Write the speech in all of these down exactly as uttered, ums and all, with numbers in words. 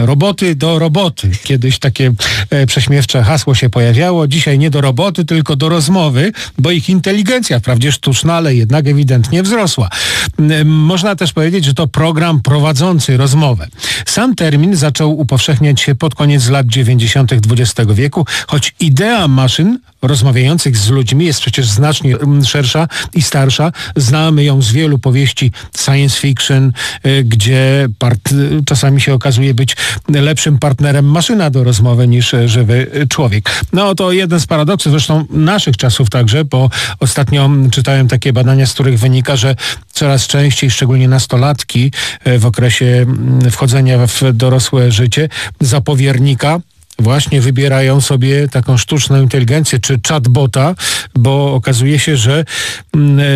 Roboty do roboty. Kiedyś takie e, prześmiewcze hasło się pojawiało. Dzisiaj nie do roboty, tylko do rozmowy, bo ich inteligencja, wprawdzie sztuczna, ale jednak ewidentnie wzrosła. E, można też powiedzieć, że to program prowadzący rozmowę. Sam termin zaczął upowszechniać się pod koniec lat dziewięćdziesiątych dwudziestego wieku, choć idea maszyn rozmawiających z ludźmi jest przecież znacznie szersza i starsza. Znamy ją z wielu powieści science fiction, gdzie part- czasami się okazuje być lepszym partnerem maszyna do rozmowy niż żywy człowiek. No to jeden z paradoksów, zresztą naszych czasów także, bo ostatnio czytałem takie badania, z których wynika, że coraz częściej, szczególnie nastolatki w okresie wchodzenia w dorosłe życie, za powiernika właśnie wybierają sobie taką sztuczną inteligencję czy chatbota, bo okazuje się, że y,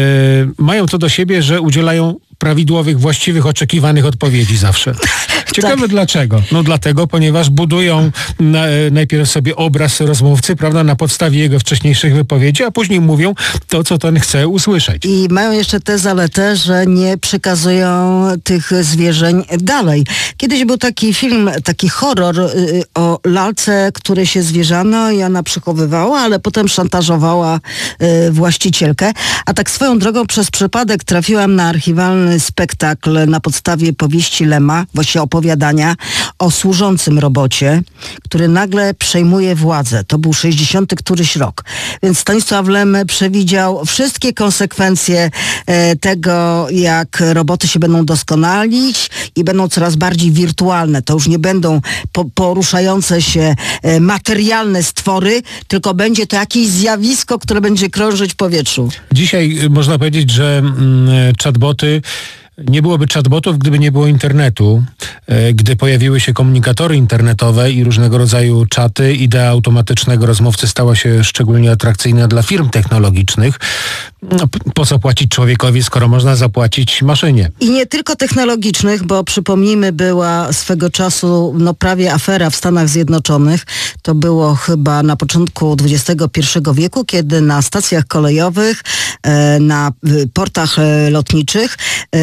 mają to do siebie, że udzielają prawidłowych, właściwych, oczekiwanych odpowiedzi zawsze. Ciekawe tak. Dlaczego? No dlatego, ponieważ budują na, najpierw sobie obraz rozmówcy, prawda, na podstawie jego wcześniejszych wypowiedzi, a później mówią to, co ten chce usłyszeć. I mają jeszcze tę zaletę, że nie przekazują tych zwierzeń dalej. Kiedyś był taki film, taki horror y, o lalce, której się zwierzano i ona przechowywała, ale potem szantażowała y, właścicielkę. A tak swoją drogą przez przypadek trafiłam na archiwalny spektakl na podstawie powieści Lema, właściwie opowiadania o służącym robocie, który nagle przejmuje władzę. To był sześćdziesiąty któryś rok. Więc Stanisław Lem przewidział wszystkie konsekwencje e, tego, jak roboty się będą doskonalić i będą coraz bardziej wirtualne. To już nie będą po, poruszające się e, materialne stwory, tylko będzie to jakieś zjawisko, które będzie krążyć w powietrzu. Dzisiaj można powiedzieć, że mm, chatboty nie byłoby chatbotów, gdyby nie było internetu. Gdy pojawiły się komunikatory internetowe i różnego rodzaju czaty, idea automatycznego rozmówcy stała się szczególnie atrakcyjna dla firm technologicznych. No, po co płacić człowiekowi, skoro można zapłacić maszynie? I nie tylko technologicznych, bo przypomnijmy, była swego czasu no, prawie afera w Stanach Zjednoczonych. To było chyba na początku dwudziestego pierwszego wieku, kiedy na stacjach kolejowych, na portach lotniczych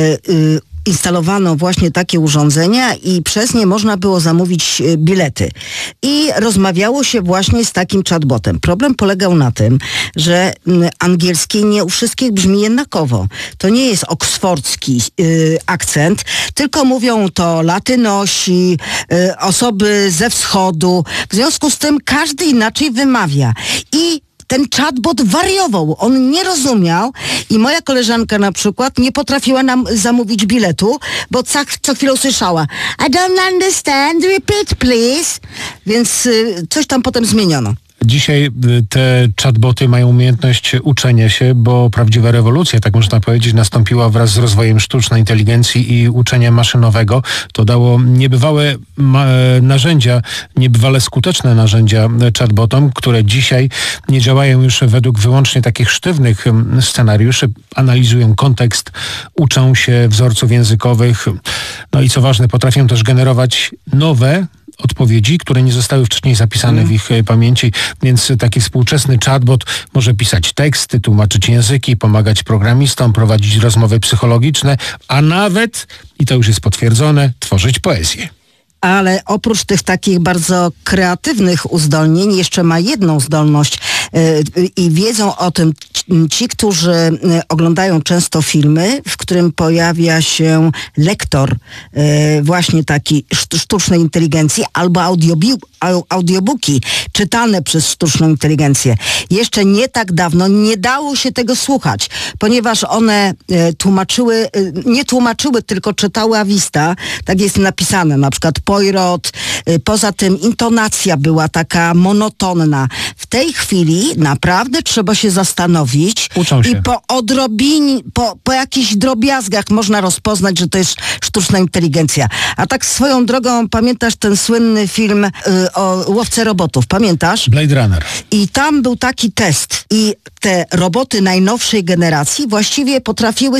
instalowano właśnie takie urządzenia i przez nie można było zamówić bilety. I rozmawiało się właśnie z takim chatbotem. Problem polegał na tym, że angielski nie u wszystkich brzmi jednakowo. To nie jest oksfordzki y, akcent, tylko mówią to latynosi, y, osoby ze wschodu. W związku z tym każdy inaczej wymawia. I ten chatbot wariował, on nie rozumiał i moja koleżanka na przykład nie potrafiła nam zamówić biletu, bo co, co chwilę usłyszała I don't understand, repeat please. Więc y, coś tam potem zmieniono. Dzisiaj te chatboty mają umiejętność uczenia się, bo prawdziwa rewolucja, tak można powiedzieć, nastąpiła wraz z rozwojem sztucznej inteligencji i uczenia maszynowego. To dało niebywałe ma- narzędzia, niebywale skuteczne narzędzia chatbotom, które dzisiaj nie działają już według wyłącznie takich sztywnych scenariuszy, analizują kontekst, uczą się wzorców językowych, no i co ważne, potrafią też generować nowe odpowiedzi, które nie zostały wcześniej zapisane mm. w ich pamięci, więc taki współczesny chatbot może pisać teksty, tłumaczyć języki, pomagać programistom, prowadzić rozmowy psychologiczne, a nawet, i to już jest potwierdzone, tworzyć poezję. Ale oprócz tych takich bardzo kreatywnych uzdolnień jeszcze ma jedną zdolność yy, i wiedzą o tym ci, którzy oglądają często filmy, w którym pojawia się lektor yy, właśnie taki sztucznej inteligencji albo audiobi- audiobooki czytane przez sztuczną inteligencję. Jeszcze nie tak dawno nie dało się tego słuchać, ponieważ one yy, tłumaczyły, yy, nie tłumaczyły, tylko czytały a vista, tak jest napisane, na przykład Poirot. Poza tym intonacja była taka monotonna. W tej chwili naprawdę trzeba się zastanowić Uczą się. I po odrobinie, po, po jakichś drobiazgach można rozpoznać, że to jest sztuczna inteligencja. A tak swoją drogą, pamiętasz ten słynny film y, o łowce robotów? Pamiętasz? Blade Runner. I tam był taki test i te roboty najnowszej generacji właściwie potrafiły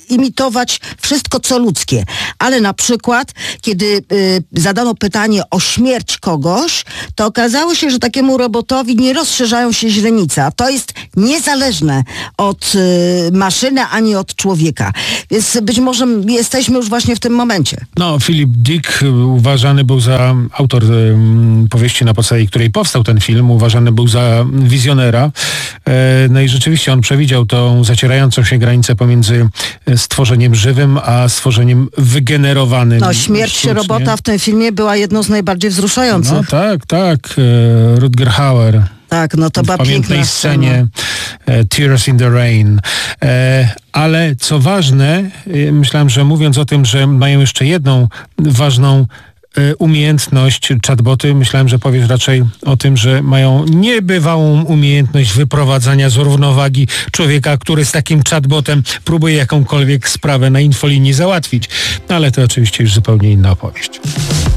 imitować wszystko, co ludzkie. Ale na przykład, kiedy y, zadano pytanie o śmierć kogoś, to okazało się, że takiemu robotowi nie rozszerzają się źrenice. A to jest niezależne od y, maszyny, ani od człowieka. Więc być może jesteśmy już właśnie w tym momencie. No, Philip Dick uważany był za autor y, powieści, na podstawie której powstał ten film, uważany był za wizjonera. E, no i rzeczywiście on przewidział tą zacierającą się granicę pomiędzy stworzeniem żywym, a stworzeniem wygenerowanym. No, śmierć sztucznie. robota w tym filmie była jedną z najbardziej wzruszających. No tak, tak. E, Rutger Hauer. Tak, no to w była pamiętnej piękna scenie e, Tears in the Rain. E, ale co ważne, e, myślałem, że mówiąc o tym, że mają jeszcze jedną ważną umiejętność chatboty. Myślałem, że powiesz raczej o tym, że mają niebywałą umiejętność wyprowadzania z równowagi człowieka, który z takim chatbotem próbuje jakąkolwiek sprawę na infolinii załatwić. Ale to oczywiście już zupełnie inna opowieść.